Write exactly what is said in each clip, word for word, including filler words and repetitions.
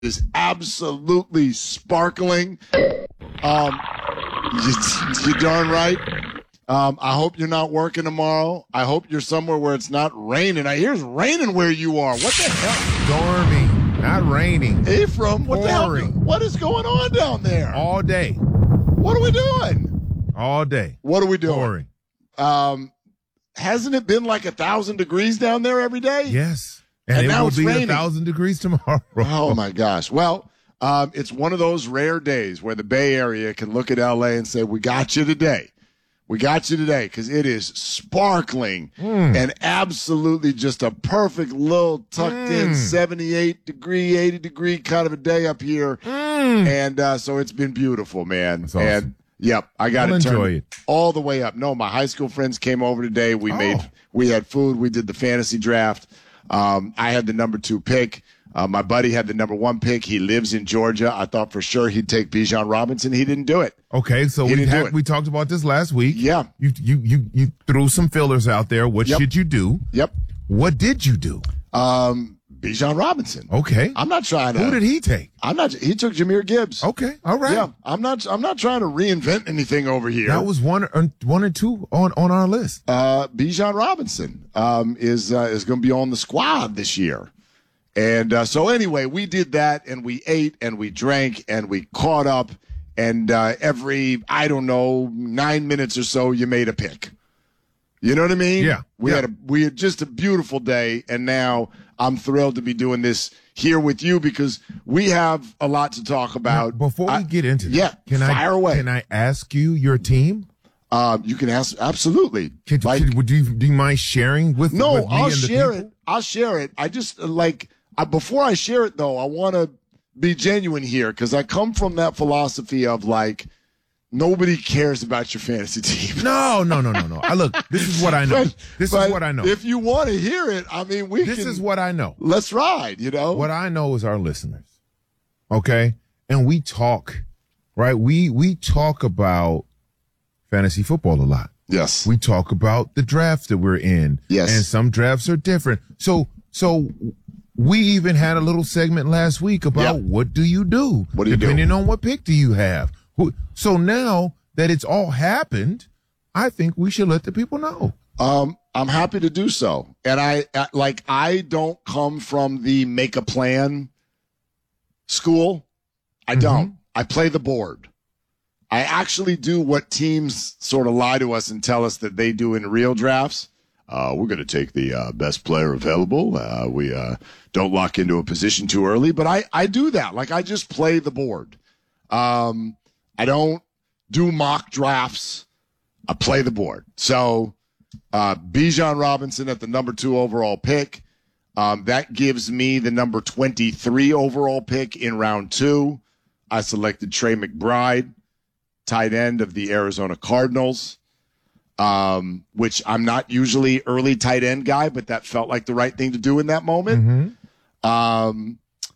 is absolutely sparkling. Um, you, you're darn right. Um, I hope you're not working tomorrow. I hope you're somewhere where it's not raining. I hear it's raining where you are. What the hell? Stormy, not raining. Ephraim, what Pouring. the hell? What is going on down there? All day. What are we doing? All day. What are we doing? Pouring. Um, hasn't it been like a thousand degrees down there every day? Yes. And, And it now will it's be raining. a thousand degrees tomorrow. Oh, my gosh. Well, um, it's one of those rare days where the Bay Area can look at L A and say, we got you today. We got you today because it is sparkling Mm. and absolutely just a perfect little tucked in Mm. seventy-eight degree, eighty degree kind of a day up here. Mm. And uh, so it's been beautiful, man. That's awesome. And yep, I got I'll to turn enjoy it. all the way up. No, my high school friends came over today. We Oh. made, we had food. We did the fantasy draft. Um, I had the number two pick. Uh, my buddy had the number one pick. He lives in Georgia. I thought for sure he'd take Bijan Robinson. He didn't do it. Okay, so He we didn't do had, it. we talked about this last week. Yeah. You you you you threw some fillers out there. What Yep. should you do? Yep. What did you do? Um, Bijan Robinson. Okay. I'm not trying to. Who did he take? I'm not. He took Jahmyr Gibbs. Okay. All right. Yeah. I'm not. I'm not trying to reinvent anything over here. That was one or one or two on, on our list. uh, Bijan Robinson um, is uh, is going to be on the squad this year. And uh, so anyway, we did that, and we ate, and we drank, and we caught up, and uh, every I don't know nine minutes or so, you made a pick. You know what I mean? Yeah, We yeah. had a we had just a beautiful day, and now I'm thrilled to be doing this here with you because we have a lot to talk about. Before we I- get into that, yeah, can fire I away. can I ask you your team? Um, you can ask absolutely. Could, Like- could- would you do you mind sharing with No, with me I'll and the share people? it. I'll share it. I just uh, like I, before I share it though, I want to be genuine here because I come from that philosophy of like nobody cares about your fantasy team. No, no, no, no, no. I look. This is what I know. But- this but is what I know. If you want to hear it, I mean, we This can. is what I know. Let's ride. You know. What I know is our listeners. Okay? And we talk, right? We we talk about fantasy football a lot. Yes. We talk about the drafts that we're in. Yes. And some drafts are different. So so we even had a little segment last week about Yep. what do you do? What do you do? Depending on what pick do you have. Who- So now that it's all happened, I think we should let the people know. Um, I'm happy to do so. And I uh, like I don't come from the make a plan school. I don't. I play the board. I actually do what teams sort of lie to us and tell us that they do in real drafts. Uh, we're going to take the uh, best player available. Uh, we uh, don't lock into a position too early, but I, I do that. Like I just play the board. Um, I don't do mock drafts. I play the board. So uh, Bijan Robinson at the number two overall pick. Um, that gives me the number twenty-three overall pick in round two. I selected Trey McBride, tight end of the Arizona Cardinals, um, which I'm not usually early tight end guy, but that felt like the right thing to do in that moment. Um,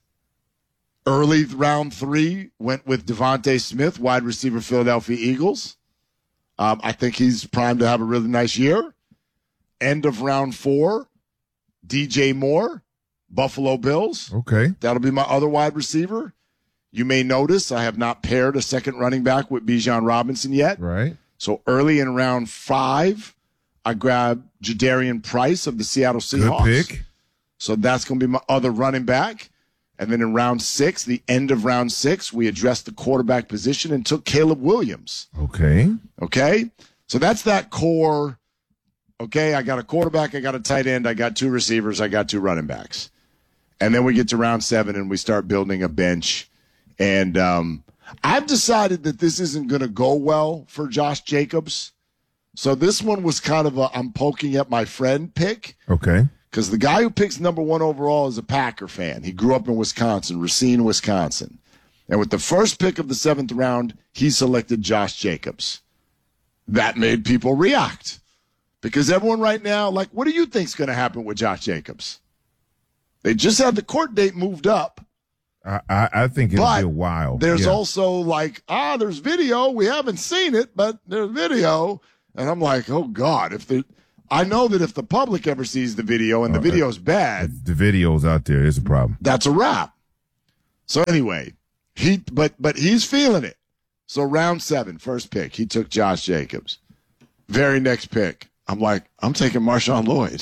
early round three went with Devontae Smith, wide receiver, Philadelphia Eagles. Um, I think he's primed to have a really nice year. End of round four, D J Moore, Buffalo Bills. Okay. That'll be my other wide receiver. You may notice I have not paired a second running back with Bijan Robinson yet. Right. So early in round five, I grabbed Jadarian Price of the Seattle Good Seahawks. pick. So that's going to be my other running back. And then in round six, the end of round six, we addressed the quarterback position and took Caleb Williams. Okay. Okay? So that's that core. Okay, I got a quarterback, I got a tight end, I got two receivers, I got two running backs. And then we get to round seven and we start building a bench. And um, I've decided that this isn't going to go well for Josh Jacobs. So this one was kind of a I'm poking at my friend pick. Okay. Because the guy who picks number one overall is a Packer fan. He grew up in Wisconsin, Racine, Wisconsin. And with the first pick of the seventh round, he selected Josh Jacobs. That made people react. Because everyone right now, like, what do you think's going to happen with Josh Jacobs? They just had the court date moved up. I, I, I think it'll But be a while. There's Yeah. also like, ah, there's video. We haven't seen it, but there's video. And I'm like, oh, God, if the I know that if the public ever sees the video and the Uh, video's bad, the videos out there is a problem. that's a wrap. So anyway, he but but he's feeling it. So round seven, first pick, he took Josh Jacobs. Very next pick, I'm like, I'm taking Marshawn Lloyd.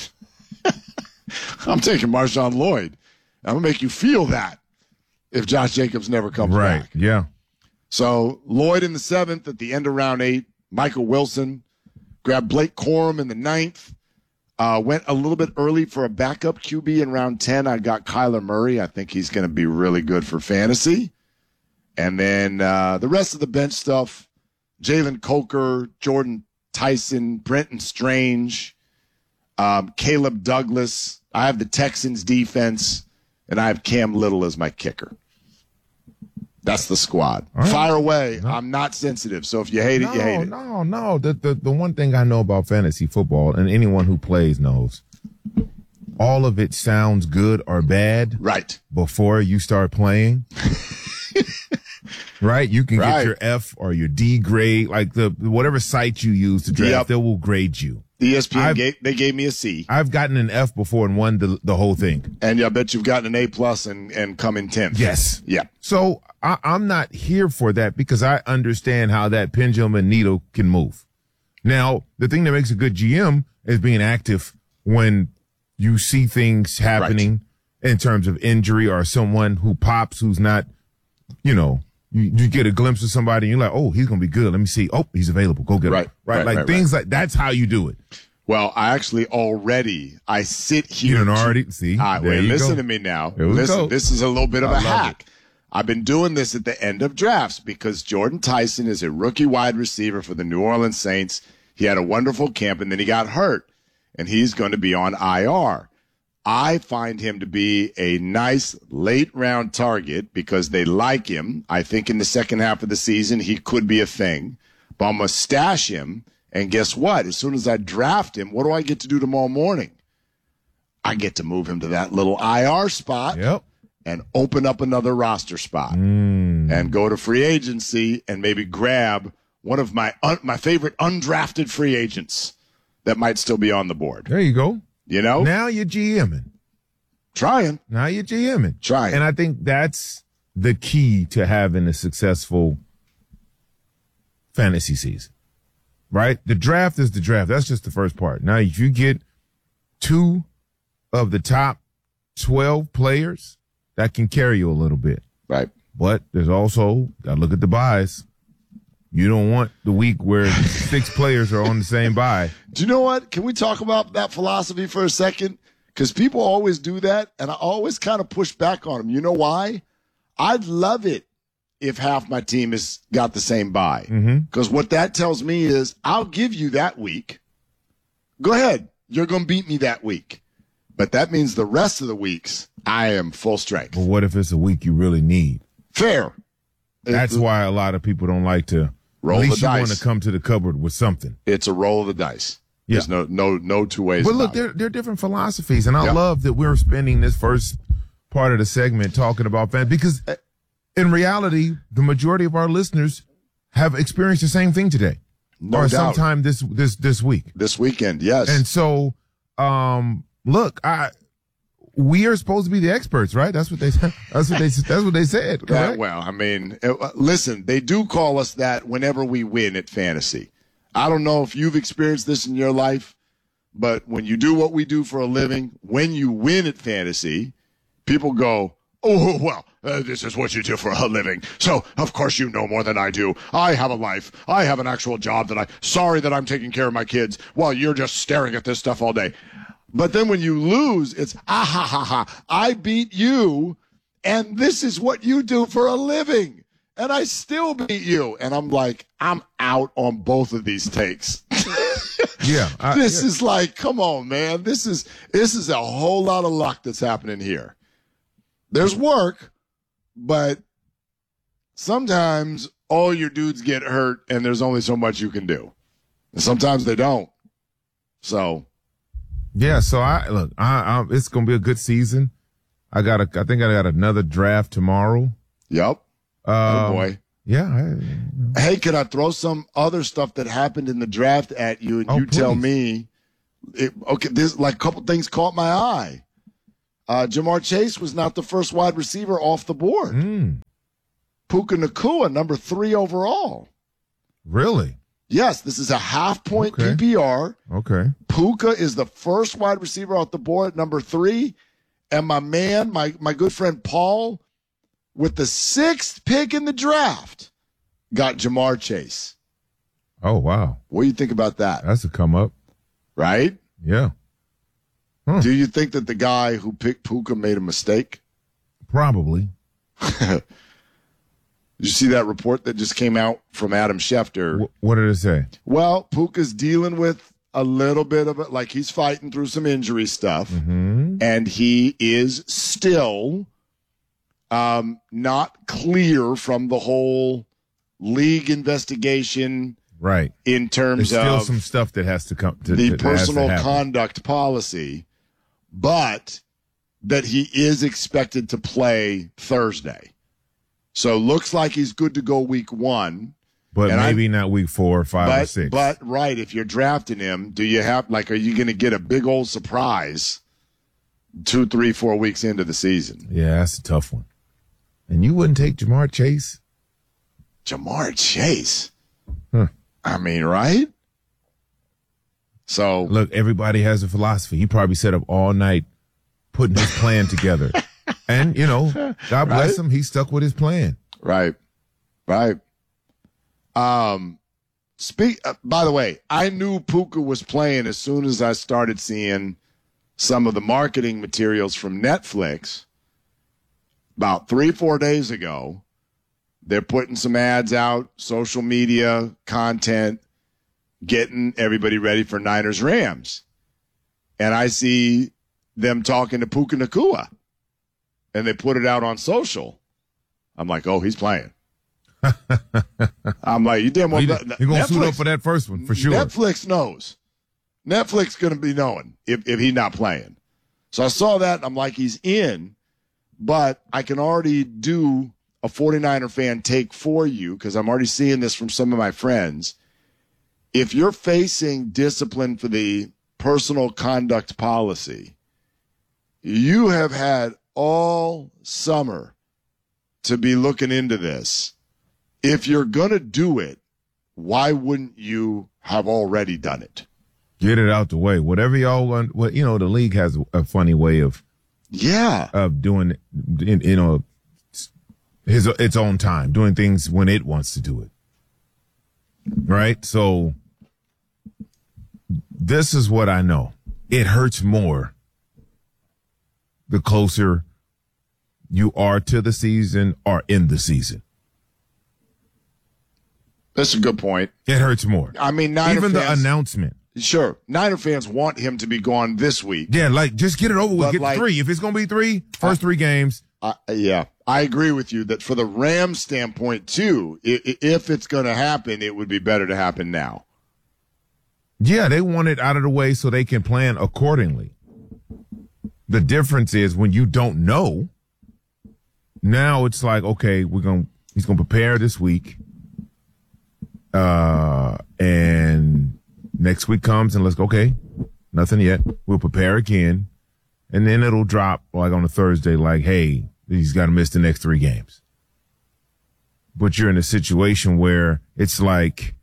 I'm taking Marshawn Lloyd. I'm gonna make you feel that if Josh Jacobs never comes right. back. Yeah. So Lloyd in the seventh, at the end of round eight, Michael Wilson, grabbed Blake Corum in the ninth. Uh, went a little bit early for a backup Q B in round ten. I got Kyler Murray. I think he's going to be really good for fantasy. And then uh, the rest of the bench stuff, Jalen Coker, Jordan Tyson, Brenton Strange, um, Caleb Douglas. I have the Texans defense, and I have Cam Little as my kicker. That's the squad. Right. Fire away. No. I'm not sensitive, so if you hate it, no, you hate it. No, no, the, the the one thing I know about fantasy football, and anyone who plays knows, all of it sounds good or bad right before you start playing. Right? You can right. get your F or your D grade, like the whatever site you use to draft, yep. they will grade you. E S P N, gave, they gave me a C. I've gotten an F before and won the the whole thing. And I bet you've gotten an A plus and, and come in tenth. Yes. Yeah. So I, I'm not here for that because I understand how that pendulum and needle can move. Now, the thing that makes a good G M is being active when you see things happening right. in terms of injury or someone who pops who's not, you know, you, you get a glimpse of somebody and you're like, oh, he's going to be good. Let me see. Oh, he's available. Go get right. him. Right. right like right, things right. like that's how you do it. Well, I actually already, I sit here. You don't already see. All right, wait, listen go. to me now. Listen, go. This is a little bit of I a hack. It. I've been doing this at the end of drafts because Jordan Tyson is a rookie wide receiver for the New Orleans Saints. He had a wonderful camp and then he got hurt and he's going to be on I R. I find him to be a nice late round target because they like him. I think in the second half of the season, he could be a thing, but I'm going to stash him. And guess what? As soon as I draft him, what do I get to do tomorrow morning? I get to move him to that little I R spot yep. and open up another roster spot mm. and go to free agency and maybe grab one of my un- my favorite undrafted free agents that might still be on the board. There you go. You know? Now you're GMing. Trying. Now you're GMing. Trying. And I think that's the key to having a successful fantasy season. Right? The draft is the draft. That's just the first part. Now, if you get two of the top twelve players, that can carry you a little bit. Right. But there's also, got to look at the buys. You don't want the week where six players are on the same buy. Do you know what? Can we talk about that philosophy for a second? Because people always do that, and I always kind of push back on them. You know why? I'd love it if half my team has got the same buy. Because mm-hmm. what that tells me is I'll give you that week. Go ahead. You're going to beat me that week. But that means the rest of the weeks, I am full strength. Well, what if it's a week you really need? Fair. That's it's why a lot of people don't like to. Roll at least the you dice. want to come to the cupboard with something. It's a roll of the dice. Yeah. There's no no no two ways But about look, it. there, there are different philosophies, and I yep. love that we're spending this first part of the segment talking about fans because in reality, the majority of our listeners have experienced the same thing today. No or doubt. sometime this this this week. This weekend, yes. And so, um, look, I we are supposed to be the experts, right? That's what they said. That's what they that's what they said. Yeah, Correct? well, I mean, it, listen, they do call us that whenever we win at fantasy. I don't know if you've experienced this in your life, but when you do what we do for a living, when you win at fantasy, people go, oh, well, uh, this is what you do for a living. So, of course, you know more than I do. I have a life. I have an actual job that I, sorry that I'm taking care of my kids while you're just staring at this stuff all day. But then when you lose, it's, ah, ha, ha, ha, I beat you, and this is what you do for a living. And I still beat you. And I'm like, I'm out on both of these takes. yeah. I, this yeah. is like, come on, man. This is, this is a whole lot of luck that's happening here. There's work, but sometimes all your dudes get hurt and there's only so much you can do. And sometimes they don't. So. Yeah. So I look, I, I it's going to be a good season. I got a, I think I got another draft tomorrow. Yep. Um, oh boy. Yeah. I, hey, can I throw some other stuff that happened in the draft at you and oh, you please. tell me, it, okay, there's like a couple things caught my eye. Uh, Jamar Chase was not the first wide receiver off the board. Mm. Puka Nacua, number three overall. Really? Yes, this is a half-point Okay. P P R. Okay. Puka is the first wide receiver off the board at number three. And my man, my, my good friend Paul, with the sixth pick in the draft, got Jamar Chase. Oh, wow. What do you think about that? That's a come up. Right? Yeah. Huh. Do you think that the guy who picked Puka made a mistake? Probably. Did you see that report that just came out from Adam Schefter? W- what did it say? Well, Puka's dealing with a little bit of it, like he's fighting through some injury stuff, Mm-hmm. and he is still um, not clear from the whole league investigation Right. in terms There's still of some stuff that has to come to the that has to personal happen. conduct policy, but that he is expected to play Thursday. So looks like he's good to go week one. But and maybe not week four or five but, or six. But, right, if you're drafting him, do you have, like, are you going to get a big old surprise two, three, four weeks into the season? Yeah, that's a tough one. And you wouldn't take Jamar Chase? Jamar Chase. Huh. I mean, right? So, Look, everybody has a philosophy. He probably sat up all night putting his plan together. And, you know, God bless Right? him. He stuck with his plan. right, right. Um, speak. Uh, by the way, I knew Puka was playing as soon as I started seeing some of the marketing materials from Netflix. About three, four days ago, they're putting some ads out, social media content, getting everybody ready for Niners Rams, and I see them talking to Puka Nacua, and they put it out on social. I'm like, oh, he's playing. I'm like, you damn well. He, You're going to suit Netflix- up for that first one, for sure. Netflix knows. Netflix going to be knowing if, if he's not playing. So I saw that, and I'm like, he's in, but I can already do a 49er fan take for you because I'm already seeing this from some of my friends. If you're facing discipline for the personal conduct policy, you have had all summer to be looking into this. If you're going to do it, why wouldn't you have already done it? Get it out the way. Whatever y'all want. Well, you know, the league has a, a funny way of Yeah. of doing it, in, you know, his its own time, doing things when it wants to do it. Right? So this is what I know. It hurts more the closer you are to the season or in the season. That's a good point. It hurts more. I mean, Niner Even fans, the announcement. sure, Niner fans want him to be gone this week. Yeah, like just get it over with. But Get like- three. If it's gonna be three, first three games. Uh, yeah, I agree with you that for the Rams standpoint too, i- i- if it's going to happen, it would be better to happen now. Yeah, they want it out of the way so they can plan accordingly. The difference is when you don't know, now it's like, okay, we're going to, he's going to prepare this week. Uh, and next week comes and let's go, okay, nothing yet. We'll prepare again. And then it'll drop like on a Thursday, like, hey, he's got to miss the next three games. But you're in a situation where it's like,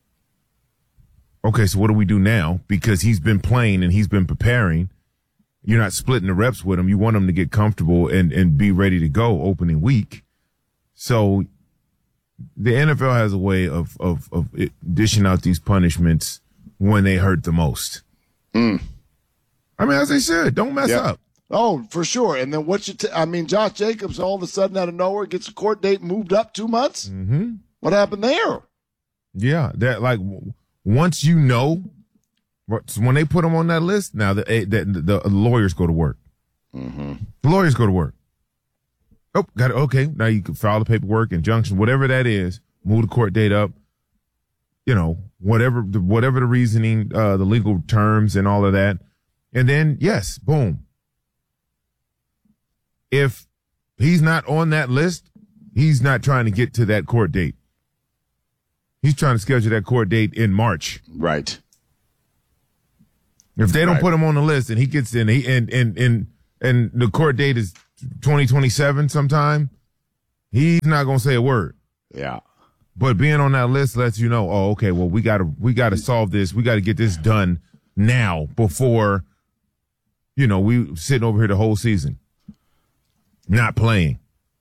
okay, so what do we do now? Because he's been playing and he's been preparing. You're not splitting the reps with him. You want him to get comfortable and, and be ready to go opening week. So the N F L has a way of, of, of it dishing out these punishments when they hurt the most. Mm. I mean, as they should. Don't mess Yep. up. Oh, for sure. And then what you, t- I mean, Josh Jacobs all of a sudden out of nowhere gets a court date moved up two months. Mm-hmm. What happened there? Yeah, that like w- once you know, when they put him on that list, now the the, the lawyers go to work. Mm-hmm. The lawyers go to work. Oh, got it. Okay, now you can file the paperwork, injunction, whatever that is. Move the court date up. You know, whatever the whatever the reasoning, uh, the legal terms, and all of that, and then yes, boom. If he's not on that list, he's not trying to get to that court date. He's trying to schedule that court date in March. Right. If they don't Right. put him on the list and he gets in, he and and and and the court date is twenty twenty-seven sometime, he's not going to say a word. Yeah. But being on that list lets you know, oh, okay, well, we got to we got to solve this. We got to get this done now before, you know, we sitting over here the whole season, not playing.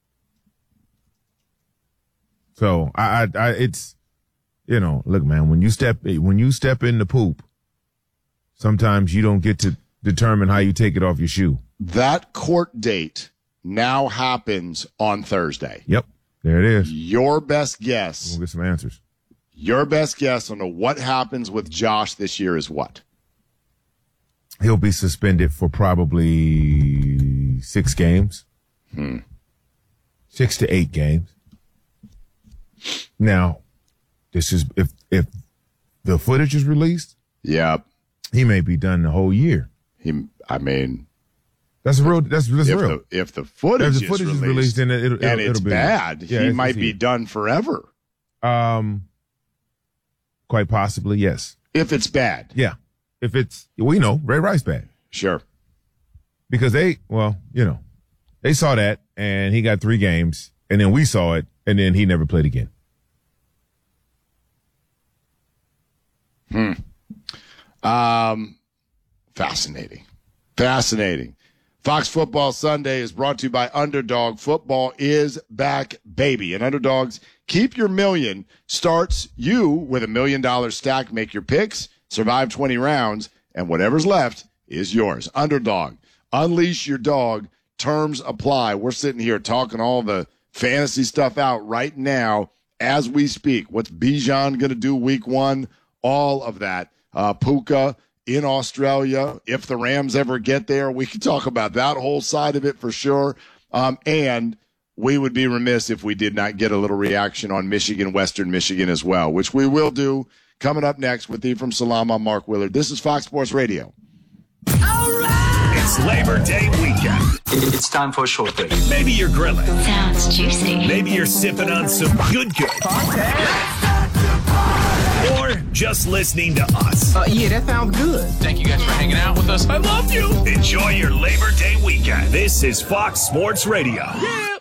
So I, I, I it's, you know, look, man, when you step when you step in the poop, sometimes you don't get to determine how you take it off your shoe. That court date now happens on Thursday. Yep. There it is. Your best guess. We'll get some answers. Your best guess on what happens with Josh this year is what? He'll be suspended for probably six games. Hmm. Six to eight games. Now, this is if if the footage is released. Yep. He may be done the whole year. He, I mean. That's real. That's, that's if real. The, if the footage, if the footage is, is released, then it, it'll, and it'll, it's it'll be bad, yeah, he might be done forever. Um, quite possibly, yes. If it's bad, yeah. If it's, we know Ray Rice bad, sure, because they, well, you know, they saw that and he got three games, and then we saw it, and then he never played again. Hmm. Um, fascinating, fascinating. Fox Football Sunday is brought to you by Underdog. Football is back, baby. And Underdogs, keep your million starts you with a million dollar stack. Make your picks, survive twenty rounds, and whatever's left is yours. Underdog, unleash your dog. Terms apply. We're sitting here talking all the fantasy stuff out right now as we speak. What's Bijan going to do week one? All of that. Uh, Puka in Australia. If the Rams ever get there, we can talk about that whole side of it for sure. Um, and we would be remiss if we did not get a little reaction on Michigan, Western Michigan as well, which we will do coming up next with Ephraim Salam. I'm Mark Willard. This is Fox Sports Radio. All right! It's Labor Day weekend. It's time for a short break. Maybe you're grilling. Sounds juicy. Maybe you're sipping on some good good. Or just listening to us. Uh, yeah, that sounds good. Thank you guys for hanging out with us. I love you. Enjoy your Labor Day weekend. This is Fox Sports Radio. Yeah.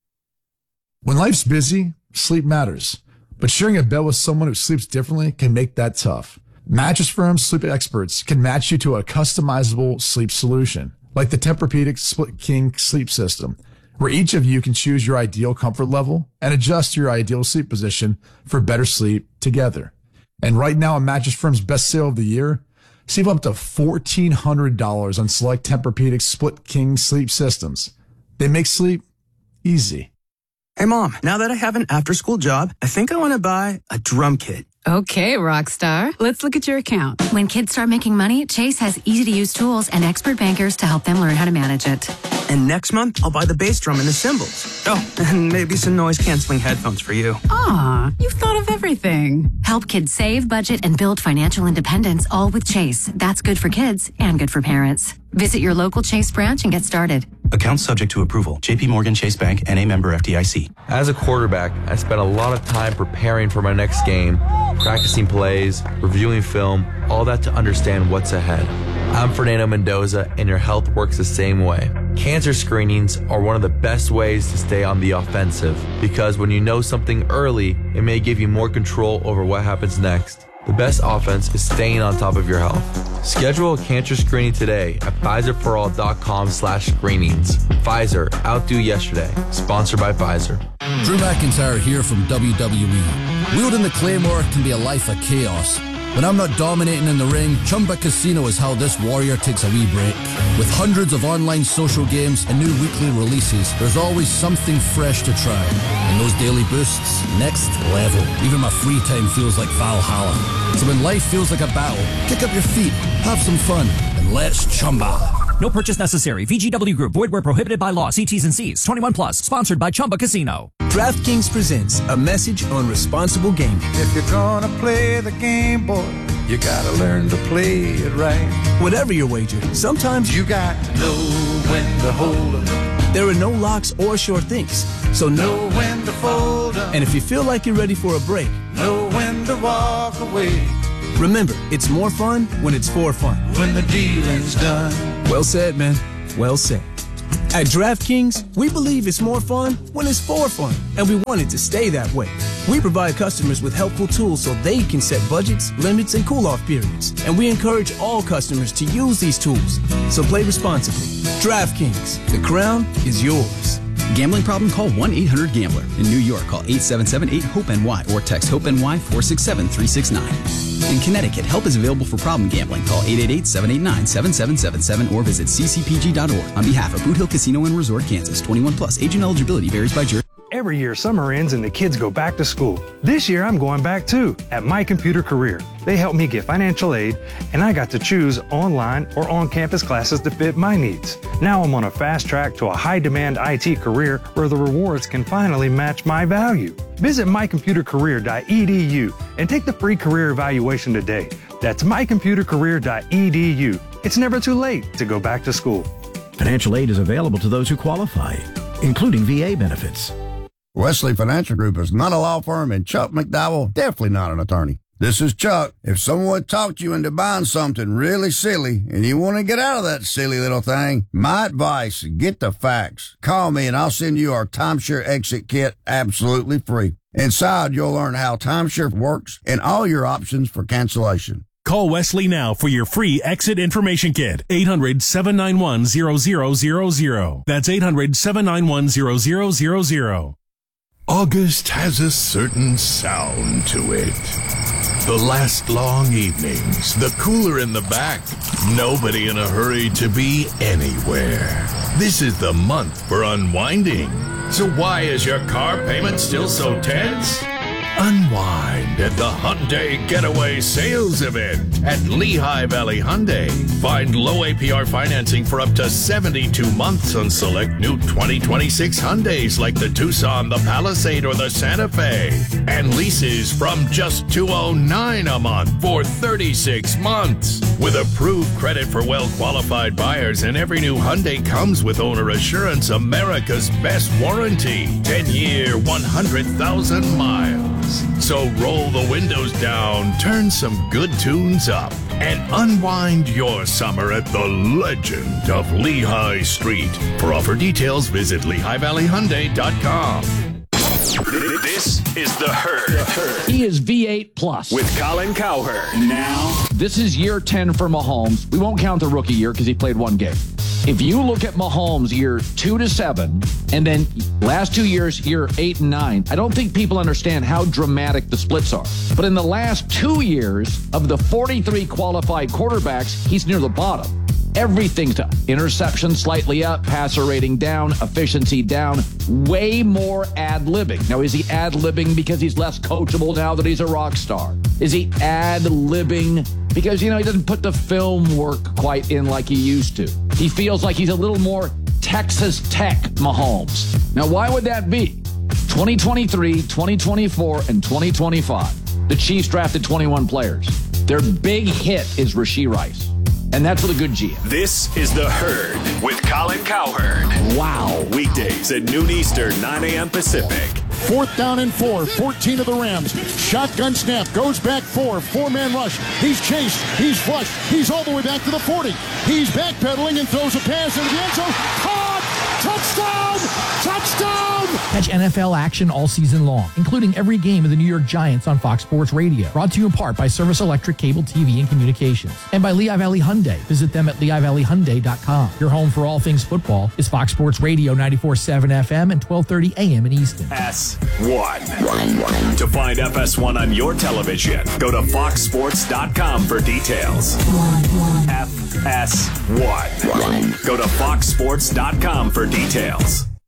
When life's busy, sleep matters. But sharing a bed with someone who sleeps differently can make that tough. Mattress Firm's sleep experts can match you to a customizable sleep solution, like the Tempur-Pedic Split King sleep system, where each of you can choose your ideal comfort level and adjust your ideal sleep position for better sleep together. And right now, on Mattress Firm's best sale of the year, save up to fourteen hundred dollars on select Tempur-Pedic Split King sleep systems. They make sleep easy. Hey, Mom, now that I have an after-school job, I think I want to buy a drum kit. Okay, Rockstar. Let's look at your account. When kids start making money, Chase has easy-to-use tools and expert bankers to help them learn how to manage it. And next month, I'll buy the bass drum and the cymbals. Oh, and maybe some noise-canceling headphones for you. Aw, you've thought of everything. Help kids save, budget, and build financial independence, all with Chase. That's good for kids and good for parents. Visit your local Chase branch and get started. Account subject to approval. J P Morgan Chase Bank, N A member F D I C. As a quarterback, I spent a lot of time preparing for my next game, practicing plays, reviewing film, all that to understand what's ahead. I'm Fernando Mendoza, and your health works the same way. Cancer screenings are one of the best ways to stay on the offensive, because when you know something early, it may give you more control over what happens next. The best offense is staying on top of your health. Schedule a cancer screening today at Pfizerforall.com slash screenings. Pfizer, outdo yesterday. Sponsored by Pfizer. Drew McIntyre here from W W E. Wielding the Claymore can be a life of chaos. When I'm not dominating in the ring, Chumba Casino is how this warrior takes a wee break. With hundreds of online social games and new weekly releases, there's always something fresh to try. And those daily boosts, next level. Even my free time feels like Valhalla. So when life feels like a battle, kick up your feet, have some fun, and let's Chumba. No purchase necessary. V G W Group. Void where prohibited by law. See T's and C's. twenty-one plus. Sponsored by Chumba Casino. DraftKings presents a message on responsible gaming. If you're gonna play the game, boy, you gotta learn to play it right. Whatever your wager, sometimes you got to know when to hold 'em. There are no locks or sure things, so know when to fold 'em. And if you feel like you're ready for a break, know when to walk away. Remember, it's more fun when it's for fun. When the dealing's done. Well said, man. Well said. At DraftKings, we believe it's more fun when it's for fun, and we want it to stay that way. We provide customers with helpful tools so they can set budgets, limits, and cool-off periods. And we encourage all customers to use these tools. So play responsibly. DraftKings, the crown is yours. Gambling problem? Call one eight hundred gambler. In New York, call eight seven seven eight hope N Y or text HOPE-NY four six seven three six nine. In Connecticut, help is available for problem gambling. Call eight eight eight seven eight nine seven seven seven seven or visit c c p g dot org. On behalf of Boot Hill Casino and Resort, Kansas, twenty-one plus. Age and eligibility varies by jurisdiction. Every year, summer ends and the kids go back to school. This year, I'm going back too, at My Computer Career. They helped me get financial aid, and I got to choose online or on-campus classes to fit my needs. Now I'm on a fast track to a high-demand I T career where the rewards can finally match my value. Visit my computer career dot e d u and take the free career evaluation today. That's my computer career dot e d u. It's never too late to go back to school. Financial aid is available to those who qualify, including V A benefits. Wesley Financial Group is not a law firm, and Chuck McDowell definitely not an attorney. This is Chuck. If someone talked you into buying something really silly and you want to get out of that silly little thing, my advice, get the facts. Call me and I'll send you our timeshare exit kit absolutely free. Inside, you'll learn how timeshare works and all your options for cancellation. Call Wesley now for your free exit information kit. eight hundred, seven nine one, zero zero zero zero. That's eight hundred, seven nine one, zero zero zero zero. August has a certain sound to it. The last long evenings, the cooler in the back, nobody in a hurry to be anywhere. This is the month for unwinding. So why is your car payment still so tense? Unwind at the Hyundai Getaway Sales Event at Lehigh Valley Hyundai. Find low A P R financing for up to seventy-two months on select new twenty twenty-six Hyundais like the Tucson, the Palisade, or the Santa Fe. And leases from just two hundred nine dollars a month for thirty-six months. With approved credit for well-qualified buyers, and every new Hyundai comes with Owner Assurance, America's best warranty. ten-year, one hundred thousand miles. So roll the windows down, turn some good tunes up, and unwind your summer at the legend of Lehigh Street. For offer details, visit Lehigh Valley Hyundai dot com. This is The Herd. He is V eight plus. With Colin Cowherd. Now, this is year ten for Mahomes. We won't count the rookie year because he played one game. If you look at Mahomes year two to seven, and then last two years, year eight and nine, I don't think people understand how dramatic the splits are. But in the last two years, of the forty-three qualified quarterbacks, he's near the bottom. Everything's to interception slightly up, passer rating down, efficiency down, way more ad-libbing. Now, is he ad-libbing because he's less coachable now that he's a rock star? Is he ad-libbing because, you know, he doesn't put the film work quite in like he used to? He feels like he's a little more Texas Tech Mahomes. Now, why would that be? twenty twenty-three, twenty twenty-four, and twenty twenty-five. The Chiefs drafted twenty-one players. Their big hit is Rashee Rice. And that's with a good G M. This is The Herd with Colin Cowherd. Wow. Weekdays at noon Eastern, nine a.m. Pacific. Fourth down and four, fourteen of the Rams. Shotgun snap, goes back four, four-man rush. He's chased, he's flushed, he's all the way back to the forty. He's backpedaling and throws a pass into the end zone. Caught! Touchdown! Touchdown! Catch N F L action all season long, including every game of the New York Giants on Fox Sports Radio. Brought to you in part by Service Electric Cable T V and Communications. And by Lehigh Valley Hyundai. Visit them at Lehigh Valley Hyundai dot com. Your home for all things football is Fox Sports Radio ninety-four point seven F M and twelve thirty A M in Easton. S one. To find F S one on your television, go to fox sports dot com for details. F S one. Go to fox sports dot com for details.